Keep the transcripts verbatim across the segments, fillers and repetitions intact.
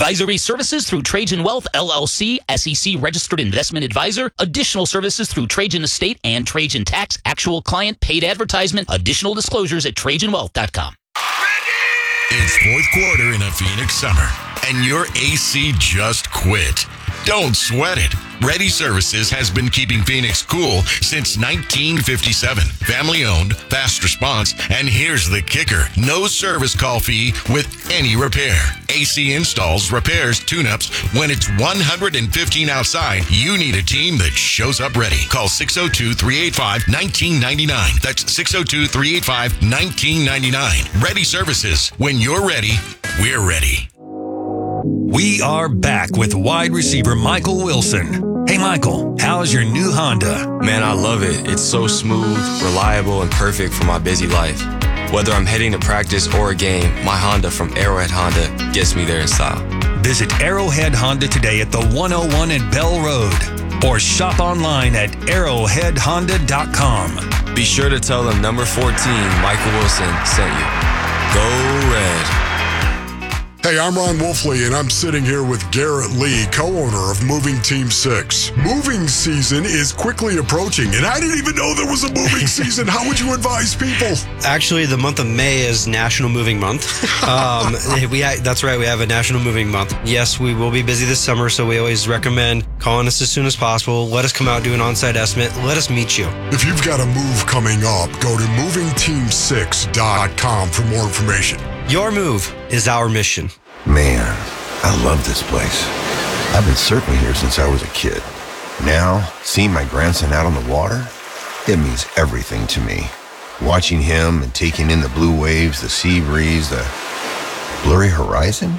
Advisory services through Trajan Wealth, L L C, S E C registered investment advisor. Additional services through Trajan Estate and Trajan Tax. Actual client paid advertisement. Additional disclosures at Trajan Wealth dot com. It's fourth quarter in a Phoenix summer, and your A C just quit. Don't sweat it. Ready Services has been keeping Phoenix cool since nineteen fifty-seven. Family owned, fast response, and here's the kicker. No service call fee with any repair. A C installs, repairs, tune-ups. When it's one hundred fifteen outside, you need a team that shows up ready. Call six oh two, three eight five, one nine nine nine. That's six oh two, three eight five, one nine nine nine. Ready Services. When you're ready, we're ready. We are back with wide receiver Michael Wilson. Hey, Michael, how's your new Honda? Man, I love it. It's so smooth, reliable, and perfect for my busy life. Whether I'm heading to practice or a game, my Honda from Arrowhead Honda gets me there in style. Visit Arrowhead Honda today at the one oh one and Bell Road or shop online at arrowhead honda dot com. Be sure to tell them number fourteen, Michael Wilson, sent you. Go Red. Hey, I'm Ron Wolfley, and I'm sitting here with Garrett Lee, co-owner of Moving Team six. Moving season is quickly approaching, and I didn't even know there was a moving season. How would you advise people? Actually, the month of May is National Moving Month. Um, we ha- That's right, we have a National Moving Month. Yes, we will be busy this summer, so we always recommend calling us as soon as possible. Let us come out, do an on-site estimate. Let us meet you. If you've got a move coming up, go to moving team six dot com for more information. Your move is our mission. Man, I love this place. I've been surfing here since I was a kid. Now, seeing my grandson out on the water, it means everything to me. Watching him and taking in the blue waves, the sea breeze, the blurry horizon.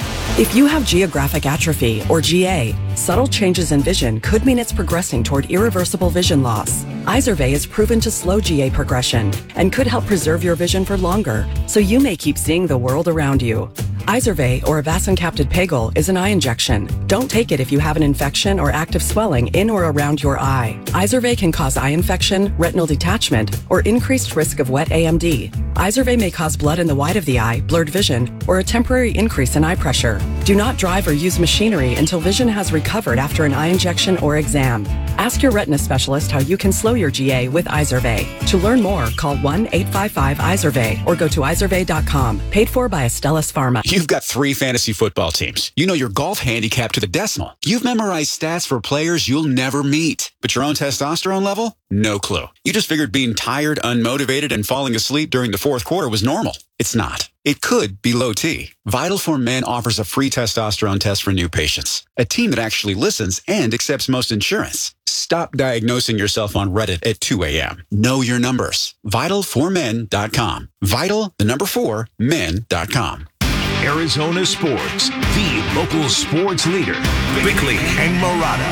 If you have geographic atrophy, or G A, subtle changes in vision could mean it's progressing toward irreversible vision loss. Izervay is proven to slow G A progression and could help preserve your vision for longer, so you may keep seeing the world around you. Izervay, or avacincaptad pegol, is an eye injection. Don't take it if you have an infection or active swelling in or around your eye. Izervay can cause eye infection, retinal detachment, or increased risk of wet A M D. Izervay may cause blood in the white of the eye, blurred vision, or a temporary increase in eye pressure. Do not drive or use machinery until vision has recovered after an eye injection or exam. Ask your retina specialist how you can slow your G A with Izervay. To learn more, call one eight five five Izervay or go to izervay dot com. Paid for by Astellas Pharma. You've got three fantasy football teams. You know your golf handicap to the decimal. You've memorized stats for players you'll never meet. But your own testosterone level? No clue. You just figured being tired, unmotivated, and falling asleep during the fourth quarter was normal. It's not. It could be low T. Vital for Men offers a free testosterone test for new patients. A team that actually listens and accepts most insurance. Stop diagnosing yourself on Reddit at two a.m. Know your numbers. vital for men dot com. Vital, the number four, men dot com. Arizona Sports, the local sports leader. Bickley and Murata.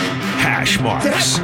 Hash marks.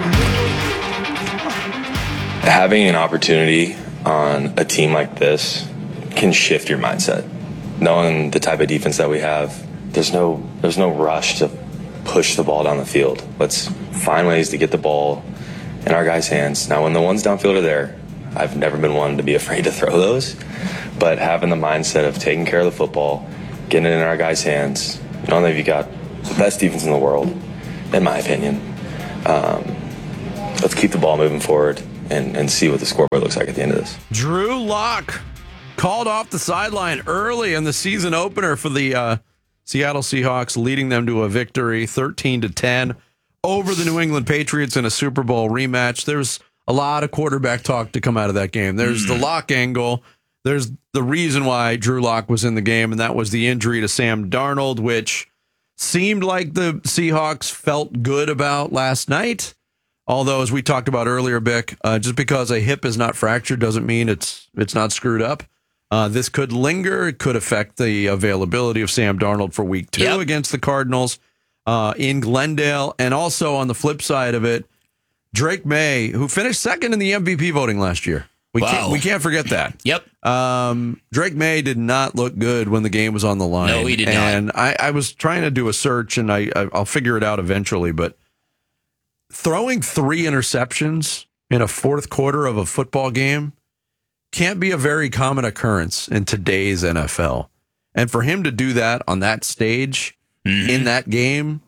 Having an opportunity on a team like this can shift your mindset. Knowing the type of defense that we have, there's no there's no rush to push the ball down the field. Let's find ways to get the ball in our guys' hands. Now, when the ones downfield are there, I've never been one to be afraid to throw those, but having the mindset of taking care of the football, getting it in our guys' hands, not only have you got the best defense in the world, in my opinion, um, let's keep the ball moving forward and, and see what the scoreboard looks like at the end of this. Drew Lock called off the sideline early in the season opener for the uh, Seattle Seahawks, leading them to a victory thirteen to ten over the New England Patriots in a Super Bowl rematch. There's a lot of quarterback talk to come out of that game. There's mm. the Lock angle. There's the reason why Drew Lock was in the game, and that was the injury to Sam Darnold, which seemed like the Seahawks felt good about last night. Although, as we talked about earlier, Bick, uh, just because a hip is not fractured doesn't mean it's it's not screwed up. Uh, this could linger. It could affect the availability of Sam Darnold for week two yep. against the Cardinals uh, in Glendale. And also on the flip side of it, Drake May, who finished second in the M V P voting last year. We wow. can't we can't forget that. Yep. Um, Drake May did not look good when the game was on the line. No, he did not. And I, I was trying to do a search, and I, I I'll figure it out eventually. But throwing three interceptions in a fourth quarter of a football game can't be a very common occurrence in today's N F L. And for him to do that on that stage mm-hmm. in that game,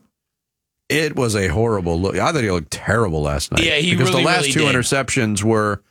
it was a horrible look. I thought he looked terrible last night. Yeah, he because really, the last really two did. interceptions were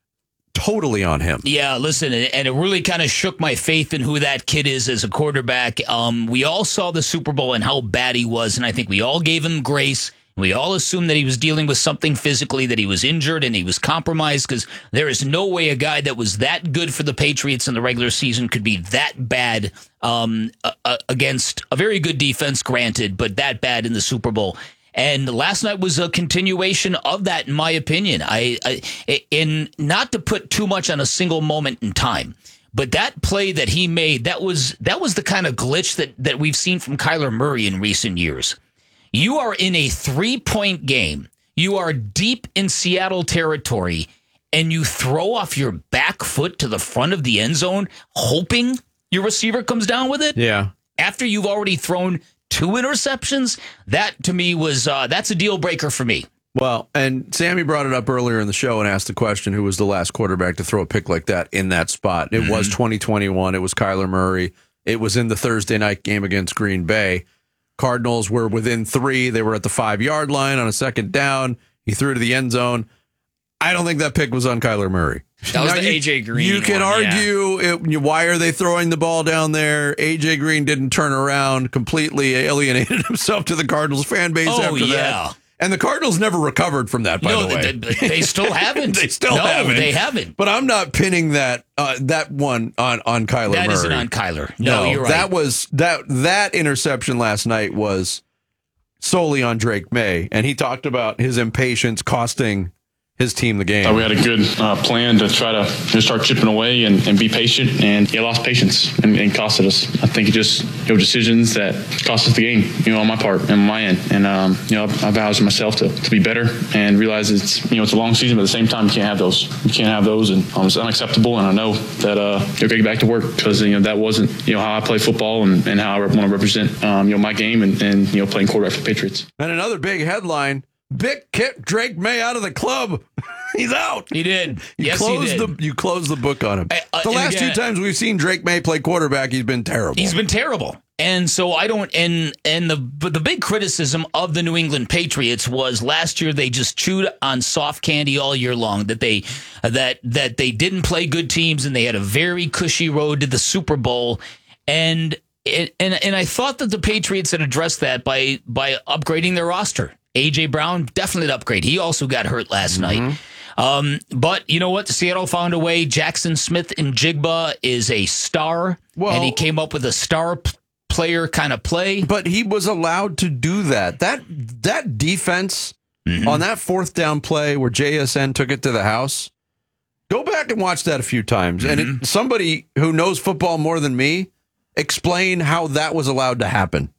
totally on him. Yeah, listen, and it really kind of shook my faith in who that kid is as a quarterback. Um, we all saw the Super Bowl and how bad he was, and I think we all gave him grace. We all assumed that he was dealing with something physically, that he was injured and he was compromised, because there is no way a guy that was that good for the Patriots in the regular season could be that bad um, uh, against a very good defense, granted, but that bad in the Super Bowl. And last night was a continuation of that, in my opinion. I, I in not to put too much on a single moment in time, but that play that he made, that was that was the kind of glitch that that we've seen from Kyler Murray in recent years. You are in a three-point game. You are deep in Seattle territory, and you throw off your back foot to the front of the end zone, hoping your receiver comes down with it? Yeah. After you've already thrown two interceptions, that to me was uh, that's a deal breaker for me. Well, and Sammy brought it up earlier in the show and asked the question, who was the last quarterback to throw a pick like that in that spot? It mm-hmm. was twenty twenty-one. It was Kyler Murray. It was in the Thursday night game against Green Bay. Cardinals were within three. They were at the five-yard line on a second down. He threw to the end zone. I don't think that pick was on Kyler Murray. That was now, the you, A J Green You can one, argue, yeah. it, why are they throwing the ball down there? A J Green didn't turn around, completely alienated himself to the Cardinals fan base oh, after yeah. that. And the Cardinals never recovered from that, by no, the way. They, they still haven't. they still no, haven't. they haven't. But I'm not pinning that uh, that one on, on Kyler That Murray. isn't on Kyler. No, no you're right. That was that that interception last night was solely on Drake May, and he talked about his impatience costing his team the game. Uh, we had a good uh, plan to try to just start chipping away and, and be patient, and he lost patience and, and costed us. I think it just you know decisions that cost us the game, you know, on my part and on my end. And um, you know, I vowed to myself to, to be better and realize it's you know it's a long season, but at the same time you can't have those. You can't have those, and um, it's unacceptable. And I know that uh, you'll get back to work because you know that wasn't you know how I play football and, and how I want to represent um, you know my game and, and you know playing quarterback for the Patriots. And another big headline. Vic kicked Drake May out of the club. He's out. He did. You yes, closed he did. The, you closed the book on him. Uh, uh, the last again, two times we've seen Drake May play quarterback, he's been terrible. He's been terrible. And so I don't, and and the but the big criticism of the New England Patriots was last year they just chewed on soft candy all year long. That they that that they didn't play good teams and they had a very cushy road to the Super Bowl. And it, and and I thought that the Patriots had addressed that by by upgrading their roster. A J Brown, definitely an upgrade. He also got hurt last mm-hmm. night. Um, but you know what? Seattle found a way. Jackson Smith in Jigba is a star, well, and he came up with a star p- player kind of play. But he was allowed to do that. That that defense mm-hmm. on that fourth down play where J S N took it to the house, go back and watch that a few times. Mm-hmm. And it, somebody who knows football more than me, explain how that was allowed to happen.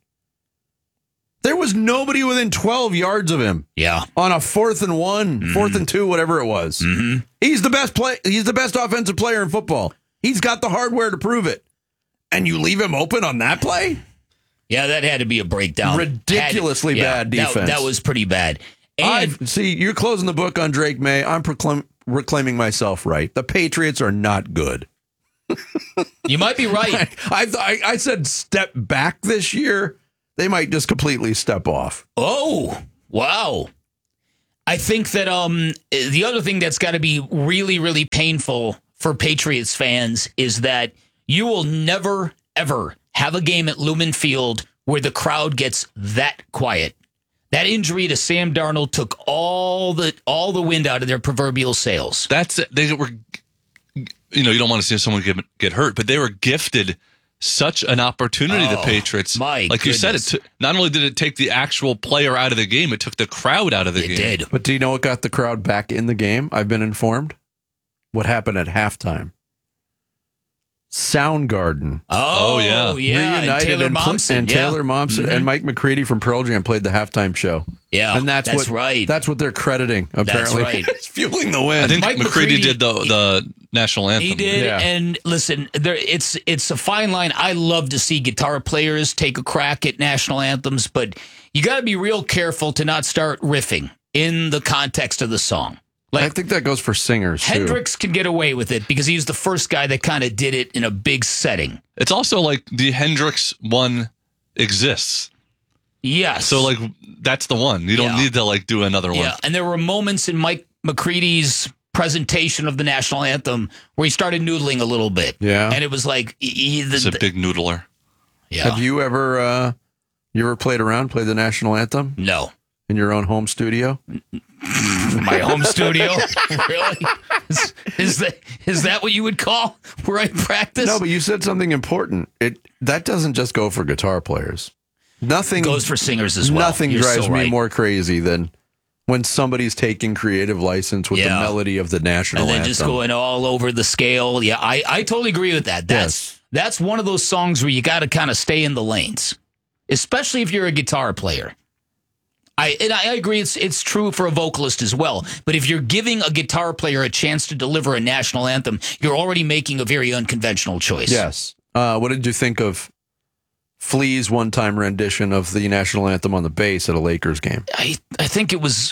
There was nobody within twelve yards of him. Yeah. On a fourth and one, mm-hmm. fourth and two, whatever it was. Mm-hmm. He's the best play. He's the best offensive player in football. He's got the hardware to prove it. And you leave him open on that play? Yeah, that had to be a breakdown. Ridiculously had, yeah, bad defense. That, that was pretty bad. And I see, you're closing the book on Drake May. I'm proclaim, reclaiming myself right. The Patriots are not good. You might be right. I, I, I said step back this year. They might just completely step off. Oh, wow. I think that um, the other thing that's got to be really, really painful for Patriots fans is that you will never, ever have a game at Lumen Field where the crowd gets that quiet. That injury to Sam Darnold took all the all the wind out of their proverbial sails. That's they were, you know, you don't want to see someone get get hurt, but they were gifted such an opportunity, oh, the Patriots. My like goodness. you said, it t- not only did it take the actual player out of the game, it took the crowd out of the it game. It did. But do you know what got the crowd back in the game? I've been informed. What happened at halftime? Soundgarden. Oh, oh yeah. yeah. Reunited and Taylor and, Momsen. and yeah. Taylor Momsen mm-hmm. and Mike McCready from Pearl Jam played the halftime show. Yeah, and that's, that's what, right. That's what they're crediting, apparently. That's right. It's fueling the win. I think Mike McCready, McCready did the the national anthem. He did, yeah. and listen, there it's it's a fine line. I love to see guitar players take a crack at national anthems, but you got to be real careful to not start riffing in the context of the song. Like, I think that goes for singers, too. Hendrix can get away with it because he's the first guy that kind of did it in a big setting. It's also like the Hendrix one exists. Yes. So like that's the one. You don't Yeah. need to like do another one. Yeah, and there were moments in Mike McCready's presentation of the national anthem where he started noodling a little bit. Yeah. And it was like... He, the, He's a big noodler. Yeah. Have you ever uh, you ever played around, played the national anthem? No. In your own home studio? My home studio? Really? Is, is that is that what you would call where I practice? No, but you said something important. It That doesn't just go for guitar players. Nothing goes for singers as well. Nothing You're drives so me right. more crazy than when somebody's taking creative license with Yeah. the melody of the national and then anthem. just going all over the scale. Yeah, I, I totally agree with that. That's Yes. that's one of those songs where you got to kind of stay in the lanes, especially if you're a guitar player. I and I agree it's it's true for a vocalist as well. But if you're giving a guitar player a chance to deliver a national anthem, you're already making a very unconventional choice. Yes. Uh, what did you think of Flea's one-time rendition of the national anthem on the bass at a Lakers game? I, I think it was,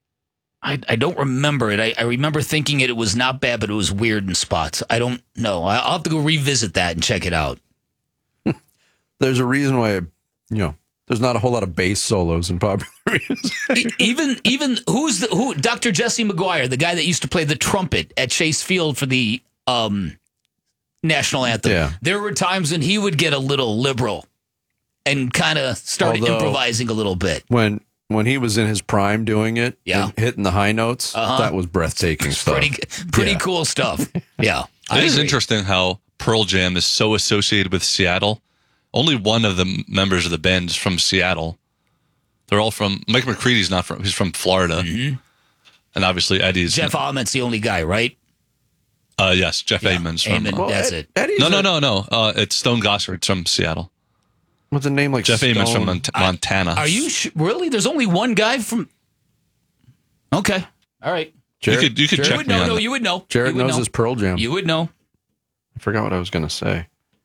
I, I don't remember it. I, I remember thinking it, it was not bad, but it was weird in spots. I don't know. I- I'll have to go revisit that and check it out. There's a reason why, you know, there's not a whole lot of bass solos in popular music. E- even, even who's the, who, Doctor Jesse McGuire, the guy that used to play the trumpet at Chase Field for the um, national anthem. Yeah. There were times when he would get a little liberal and kind of started Although- improvising a little bit. When when he was in his prime doing it, Yeah. and hitting the high notes, Uh-huh. that was breathtaking stuff. Pretty, pretty Yeah. cool stuff. Yeah. I It is agree. interesting how Pearl Jam is so associated with Seattle. Only one of the m- members of the band is from Seattle. They're all from Mike McCready's not from. He's from Florida, Mm-hmm. and obviously Eddie's. Jeff Ahmed's the only guy, right? Uh, yes, Jeff Yeah, Amen's from. Amen, uh, that's it. Eddie's no, no, a- no, no. Uh, it's Stone Gossard's from Seattle. What's a name like Jeff Amen's from Stone? Mont- Montana. Are you sh- really? There's only one guy from. Okay, all right. You could you could You check would me know. on No, that. you would know. Jared You would knows know. his Pearl Jam. You would know. I forgot what I was going to say.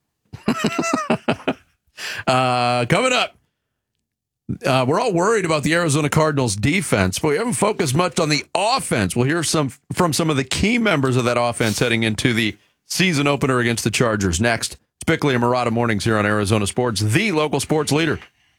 uh, coming up, uh, we're all worried about the Arizona Cardinals defense, but we haven't focused much on the offense. We'll hear some from some of the key members of that offense heading into the season opener against the Chargers. Next, it's Bickley and Murata Mornings here on Arizona Sports, the local sports leader.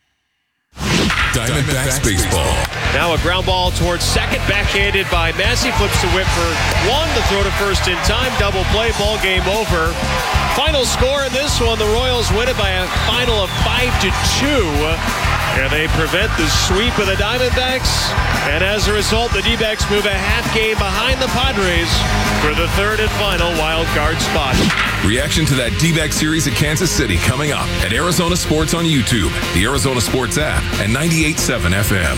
Diamondbacks baseball. Now a ground ball towards second, backhanded by Massey, flips to Whit for one, the throw to first in time, double play, ball game over. Final score in this one, the Royals win it by a final of five to two, and they prevent the sweep of the Diamondbacks, and as a result, the D-backs move a half game behind the Padres for the third and final wild card spot. Reaction to that D-back series at Kansas City coming up at Arizona Sports on YouTube, the Arizona Sports app, and ninety-eight point seven F M.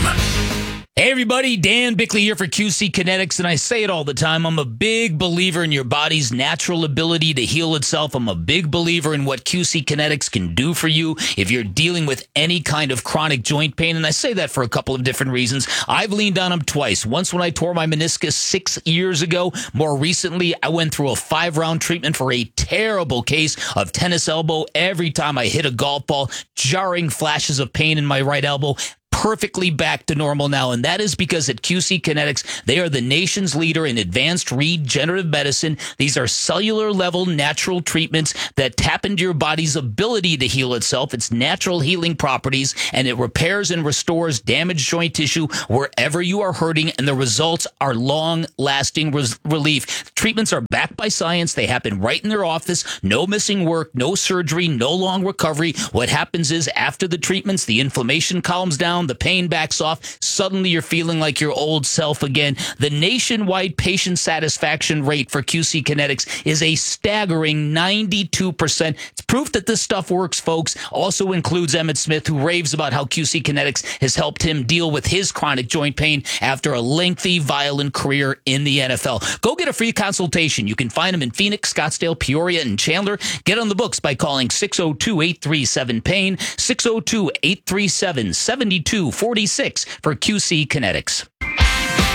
Hey everybody, Dan Bickley here for Q C Kinetics, and I say it all the time, I'm a big believer in your body's natural ability to heal itself. I'm a big believer in what Q C Kinetics can do for you if you're dealing with any kind of chronic joint pain, and I say that for a couple of different reasons. I've leaned on them twice. Once when I tore my meniscus six years ago. More recently, I went through a five-round treatment for a terrible case of tennis elbow. Every time I hit a golf ball, jarring flashes of pain in my right elbow. Perfectly back to normal now, and that is because at Q C Kinetics, they are the nation's leader in advanced regenerative medicine. These are cellular level natural treatments that tap into your body's ability to heal itself, its natural healing properties, and it repairs and restores damaged joint tissue wherever you are hurting, and the results are long-lasting res- relief. Treatments are backed by science. They happen right in their office. No missing work, no surgery, no long recovery. What happens is after the treatments, the inflammation calms down, the pain backs off. Suddenly you're feeling like your old self again. The nationwide patient satisfaction rate for Q C Kinetics is a staggering ninety-two percent. It's proof that this stuff works, folks. Also includes Emmett Smith, who raves about how Q C Kinetics has helped him deal with his chronic joint pain after a lengthy, violent career in the N F L. Go get a free consultation. You can find them in Phoenix, Scottsdale, Peoria, and Chandler. Get on the books by calling six oh two, eight three seven, pain, six oh two, eight three seven, seven two four six for Q C Kinetics.